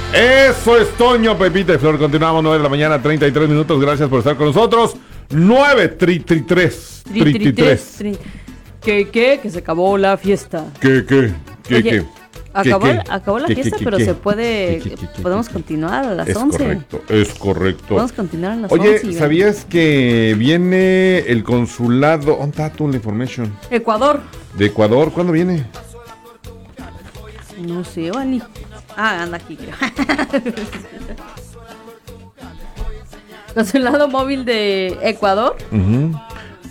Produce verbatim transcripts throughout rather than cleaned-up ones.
Eso es Toño, Pepita y Flor. Continuamos nueve de la mañana, treinta y tres minutos. Gracias por estar con nosotros. nueve, tri, tri, tres. Tri, tri, tres. ¿Qué, qué? Que se acabó la fiesta. ¿Qué, qué? ¿Qué, Oye, qué? Acabó, ¿Qué, qué? acabó la ¿Qué, fiesta, qué, qué, pero qué? se puede. ¿Qué, qué, qué, qué, podemos qué? continuar a las es once. Correcto, es correcto. Podemos continuar a las Oye, once. Oye, ¿sabías que viene el consulado? ¿Dónde está tu la information? Ecuador. ¿De Ecuador? ¿Cuándo viene? No sé, Vali. Ah, anda aquí, creo. Consulado móvil de Ecuador. Uh-huh.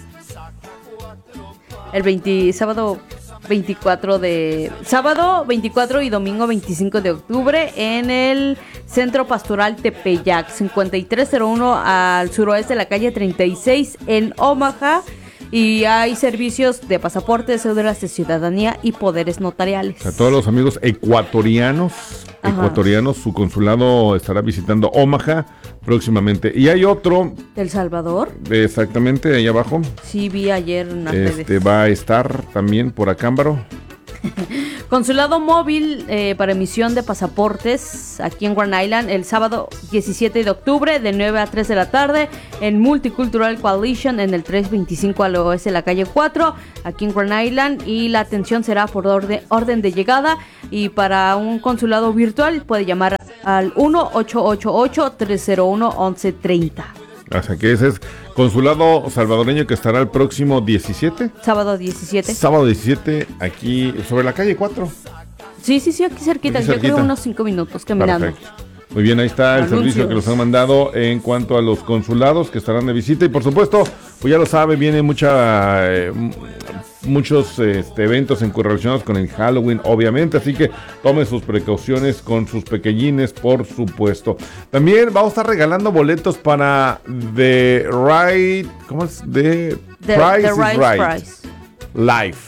El veinte, sábado veinticuatro de... Sábado veinticuatro y domingo veinticinco de octubre en el Centro Pastoral Tepeyac, cincuenta y tres cero uno al suroeste de la calle treinta y seis en Omaha. Y hay servicios de pasaportes, cédulas de ciudadanía y poderes notariales. A todos los amigos ecuatorianos, Ajá. ecuatorianos, su consulado estará visitando Omaha próximamente. Y hay otro, ¿El Salvador? exactamente ahí abajo. Sí, vi ayer en las Este redes. va a estar también por Acámbaro. Consulado móvil eh, para emisión de pasaportes aquí en Grand Island el sábado diecisiete de octubre de nueve a tres de la tarde en Multicultural Coalition en el trescientos veinticinco al oeste de la calle cuatro aquí en Grand Island, y la atención será por orden, orden de llegada, y para un consulado virtual puede llamar al uno ocho ocho ocho, tres cero uno, once treinta. O sea que ese es consulado salvadoreño que estará el próximo diecisiete. Sábado diecisiete. Sábado diecisiete, aquí sobre la calle cuatro. Sí, sí, sí, aquí cerquita. Aquí Yo cerquita. creo unos cinco minutos caminando. Perfecto. Muy bien, ahí está el Anuncios. servicio que nos han mandado en cuanto a los consulados que estarán de visita. Y por supuesto, pues ya lo sabe, viene mucha, eh, muchos este, eventos en relacionados con el Halloween, obviamente. Así que tome sus precauciones con sus pequeñines, por supuesto. También vamos a estar regalando boletos para The Right, ¿cómo es? The, The, Price the is right Right price. Live.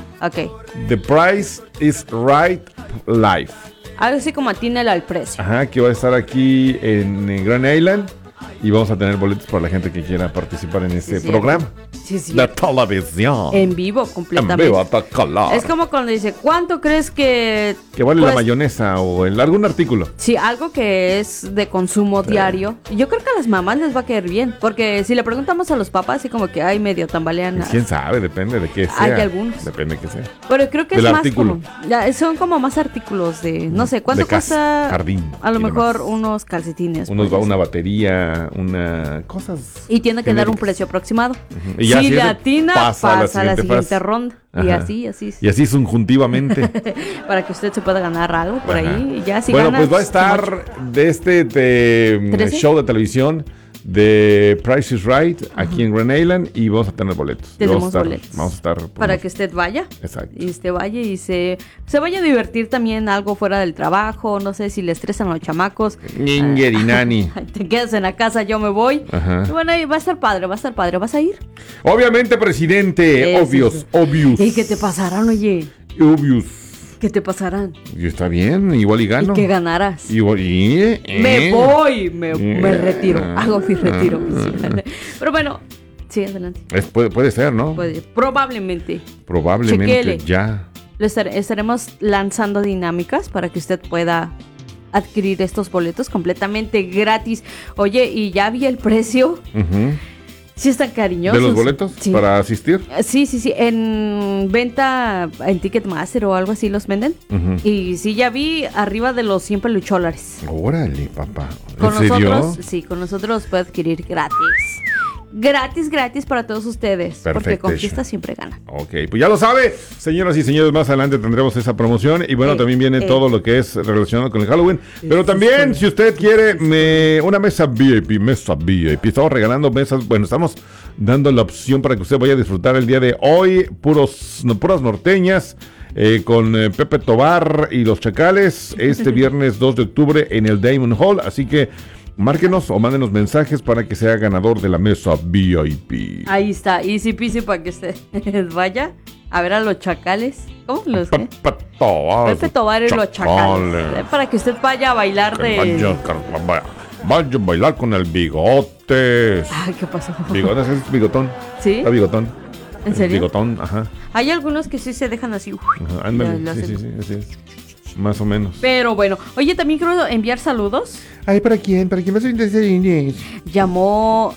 Ok. The Price is Right Live. Algo así como atínela al precio. Ajá, que va a estar aquí en, en Grand Island, y vamos a tener boletos para la gente que quiera participar en este Sí, programa. Sí, sí. La televisión. En vivo En completamente. vivo, hasta color. Es como cuando dice, ¿cuánto crees que... Que vale pues, la mayonesa o el, algún artículo. Sí, algo que es de consumo Sí. diario. Yo creo que a las mamás les va a caer bien. Porque si le preguntamos a los papás, así como que hay medio tambalean. Quién sabe, depende de qué sea. Hay algunos. Depende de qué sea. Pero creo que Del es más artículo. como... Ya, son como más artículos de... No sé, ¿cuánto De casa, cuesta? jardín A lo y mejor demás. unos calcetines. Unos, pues, una batería, una... cosas. y tiene que dar un genéricas. precio aproximado. Y ya si si le ese atina, pasa pasa, a la a la siguiente siguiente fase. ronda. Y Ajá. así, así. Y así subjuntivamente. Para que usted se pueda ganar algo por Ajá. ahí. Y ya si bueno, ganas, pues va a estar de este de, ¿trece? show de televisión de Price is Right aquí en Grand Island, y vamos a tener boletos. Tenemos vamos a estar, boletos. Vamos a estar por para unos- que usted vaya. Exacto. Y usted vaya y se, se vaya a divertir también algo fuera del trabajo. No sé si le estresan los chamacos. Ñinguerinani. Te quedas en la casa, yo me voy. Ajá. Y bueno, ahí va a estar padre, va a estar padre. ¿Vas a ir? Obviamente, presidente. Eso, obvious, sí. obvious. ¿Y qué te pasarán, oye? Obvious. ¿Qué te pasarán? Y está bien, igual y gano. ¿Y qué ganarás? Igual y... eh, Me voy, me, me Eh. retiro. Hago mi retiro oficial. Pero bueno, sí, adelante. Es- puede, puede ser, ¿no? Puede- probablemente. Probablemente Chequele. ya. Le estar- estaremos lanzando dinámicas para que usted pueda adquirir estos boletos completamente gratis. Oye, y ya vi el precio. Ujú. Sí están cariñosos. ¿De los boletos Sí. para asistir? Sí, sí, sí. En venta en Ticketmaster o algo así los venden. Ujú. Y sí, ya vi arriba de los cien peluchólares. Órale, papá. ¿En Con serio? nosotros, sí, con nosotros puede adquirir gratis. Gratis, gratis para todos ustedes. Porque Perfecto. con fiesta siempre ganan. Ok, pues ya lo sabe, señoras y señores, más adelante tendremos esa promoción, y bueno, Eh, también viene eh. todo lo que es relacionado con el Halloween, pero sí, también sí. si usted quiere me- una mesa V I P, mesa V I P, estamos regalando mesas, bueno, estamos dando la opción para que usted vaya a disfrutar el día de hoy, puros, no, puras norteñas, eh, con eh, Pepe Tobar y los Chacales, este viernes dos de octubre en el Diamond Hall, así que márquenos o mándenos mensajes para que sea ganador de la mesa V I P. Ahí está, easy peasy para que usted vaya a ver a los chacales. ¿Cómo los qué? Pepe Tobar. Pepe Tobar y los chacales. Eh, Para que usted vaya a bailar Que de... Vaya, car- vaya, vaya a bailar con el bigotes. Ay, ¿qué pasó? Bigotes es bigotón. ¿Sí? Está bigotón. ¿En Es serio? Bigotón, ajá. Hay algunos que sí se dejan así. uf, Ajá, ándale. lo Sí, hacen. sí, sí, así es. más o menos. Pero bueno, oye, también quiero enviar saludos. Ay, ¿para quién? ¿Para quién vas a interesar Inés? Llamó,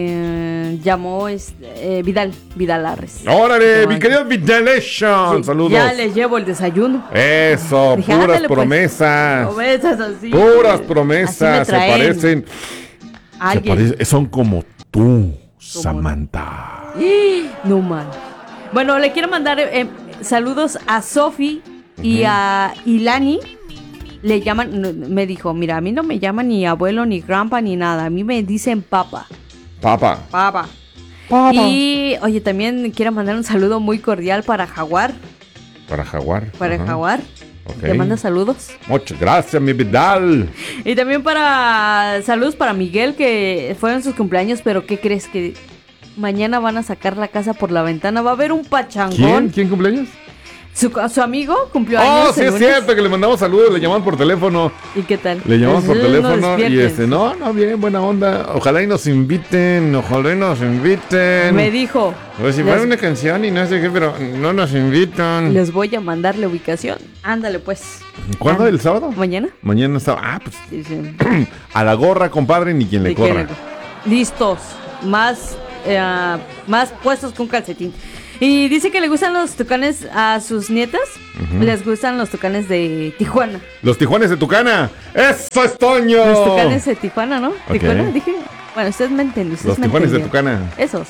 eh, llamó este, eh, Vidal, Vidal Arres. ¡Órale, No, mi querido Vidalation! sí, Saludos. ya les llevo el desayuno. Eso, Dije, puras ándale, pues. promesas. Promesas así. Puras Así promesas. me Se traen. parecen. Se Alguien. parecen. Son como tú, Samantha. No mal. Bueno, le quiero mandar eh, saludos a Sofi y a Ilani. Le llaman, no, me dijo, mira, a mí no me llaman ni abuelo, ni grandpa, ni nada. A mí me dicen papa. Papa. Papa. Papa. Y, oye, también quiero mandar un saludo muy cordial para Jaguar. Para Jaguar. Para Ajá. Jaguar. Ok. Te manda saludos. Muchas gracias, mi Vidal. Y también para saludos para Miguel, que fueron sus cumpleaños, pero ¿qué crees? Que mañana van a sacar la casa por la ventana. Va a haber un pachangón. ¿Quién? ¿Quién cumpleaños? Su, su amigo cumplió Oh, años sí el es lunes. cierto que le mandamos saludos, le llaman por teléfono. ¿Y qué tal? Le llamamos por No teléfono y despiertes. este, no, no, bien, buena onda. Ojalá y nos inviten, ojalá y nos inviten. Me dijo, Pues si les- fuera una canción y no sé qué, pero no nos invitan. les voy a mandar la ubicación. Ándale, pues. ¿Cuándo? Ah, ¿El sábado? ¿Mañana? Mañana está. Ah, pues Sí, sí. a la gorra, compadre, ni quien le ¿De qué corra. le- Listos. Más, eh, más puestos que un calcetín. Y dice que le gustan los tucanes a sus nietas. Ujú. Les gustan los tucanes de Tijuana. Los Tijuanes de Tucana. ¡Eso es Toño! Los tucanes de Tijuana, ¿no? Ok. ¿Tijuana? Dije. Bueno, ustedes me entienden. Ustedes Los me Tijuanes de entendieron. Tucana. Esos.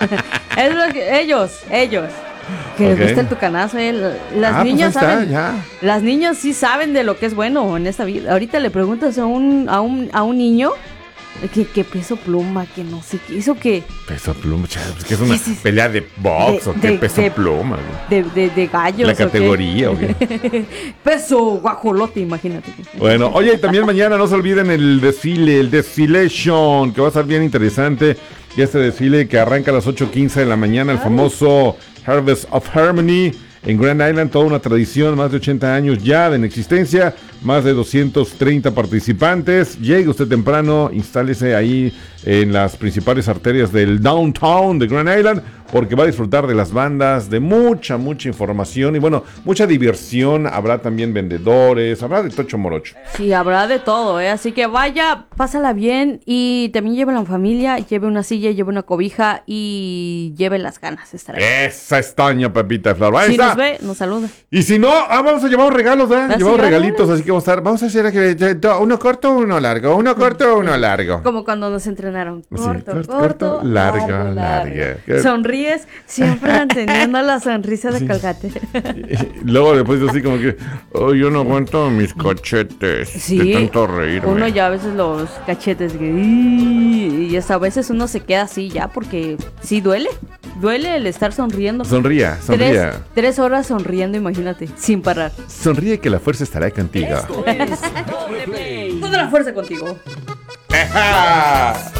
es lo que, ellos, ellos. Que Ok. les gusta el tucanazo. eh. Las Ah, pues niñas ahí está, saben. ya. Las niñas sí saben de lo que es bueno en esta vida. Ahorita le preguntas a un, a un, a un niño que, que peso pluma, que no sé qué. Eso que. Peso pluma, chale, pues que es una Sí, sí, sí. pelea de box De- o qué de- peso de- pluma, güey. De, de, de gallos. La ¿o qué? categoría, ¿o qué? Peso guajolote, imagínate. Bueno, oye, y también mañana no se olviden el desfile, el Desfilation, que va a estar bien interesante. Y este desfile que arranca a las ocho quince de la mañana, el famoso Harvest of Harmony en Grand Island, toda una tradición, más de ochenta años ya de en existencia, más de doscientos treinta participantes. Llegue usted temprano, instálese ahí en las principales arterias del downtown de Grand Island, porque va a disfrutar de las bandas, de mucha, mucha información y bueno, mucha diversión. Habrá también vendedores, habrá de tocho morocho. Sí, habrá de todo, ¿eh? Así que vaya, pásala bien y también lleve a la familia, lleve una silla, lleve una cobija y lleve las ganas de estar ahí. Esa es Toño, Pepita de Flor. Ahí Si está. nos ve, nos saluda. Y si no, ah, vamos a llevar regalos, ¿verdad? Ah, sí, Llevamos vale, regalitos, vale. así que vamos a estar, vamos a hacer que- que- to- uno corto, uno largo, uno corto, uno largo. Como cuando nos entrenaron. Sí, Corto, corto, corto, corto, largo, largo. ¿Qué? Sonríes, siempre manteniendo la sonrisa de Sí. Colgate. Y luego después así como que, oh, yo no aguanto mis cachetes Sí, de tanto reírme. uno ya a veces los cachetes que, y y hasta a veces uno se queda así ya porque sí duele, duele el estar sonriendo. Sonría, Tres, sonría. tres horas sonriendo, imagínate, sin parar. Sonríe que la fuerza estará contigo. Toda la fuerza contigo. ¡Eja!